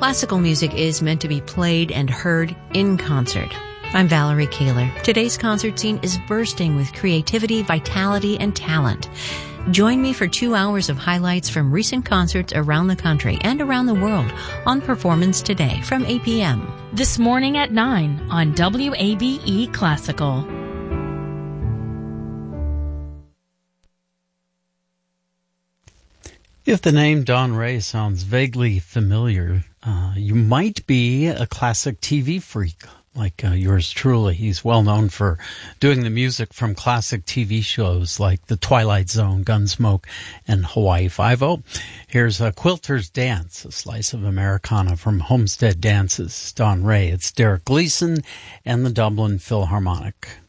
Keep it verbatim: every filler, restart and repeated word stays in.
Classical music is meant to be played and heard in concert. I'm Valerie Kaler. Today's concert scene is bursting with creativity, vitality, and talent. Join me for two hours of highlights from recent concerts around the country and around the world on Performance Today from eight p.m. This morning at nine on W A B E Classical. If the name Don Ray sounds vaguely familiar, uh, you might be a classic T V freak like uh, yours truly. He's well known for doing the music from classic T V shows like The Twilight Zone, Gunsmoke, and Hawaii Five-O. Here's a Quilter's Dance, a slice of Americana from Homestead Dances. Don Ray, it's Derek Gleason and the Dublin Philharmonic.